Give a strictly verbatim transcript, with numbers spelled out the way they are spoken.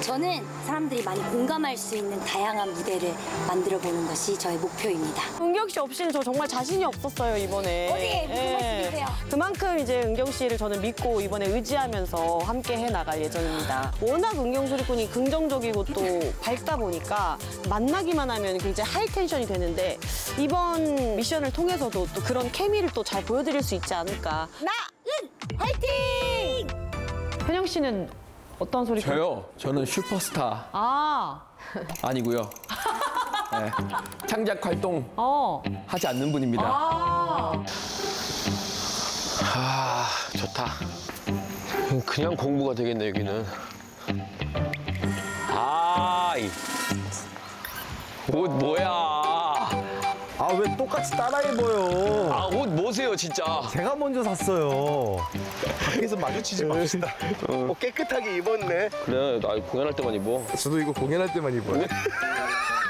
저는 사람들이 많이 공감할 수 있는 다양한 무대를 만들어 보는 것이 저의 목표입니다. 은경 씨 없이는 저 정말 자신이 없었어요, 이번에. 어디 무슨 말씀이세요? 그만큼 이제 은경 씨를 저는 믿고 이번에 의지하면서 함께 해 나갈 예정입니다. 워낙 은경 소리꾼이 긍정적이고 또 밝다 보니까 만나기만 하면 굉장히 하이 텐션이 되는데 이번 미션을 통해서도 또 그런 케미를 또 잘 보여드릴 수 있지 않을까. 나은 화이팅! 현영 씨는 어떤 소리? 저요? 저는 슈퍼스타 아, 아니고요. 네. 창작 활동 어. 하지 않는 분입니다. 아. 아, 좋다. 그냥 공부가 되겠네, 여기는. 아, 이. 옷 뭐야? 아, 왜 똑같이 따라 입어요? 아, 옷 뭐세요, 진짜? 제가 먼저 샀어요. 밖에서 마주치지 맙시다. 어, 깨끗하게 입었네. 그래, 나 공연할 때만 입어. 저도 이거 공연할 때만 입어요.